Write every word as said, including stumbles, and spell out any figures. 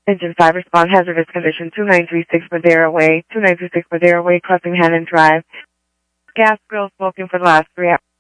Engine five, respond, hazardous condition, two nine three six Madera Way, two nine three six Madera Way, crossing Hannon Drive. Gas grill smoking for the last three hours.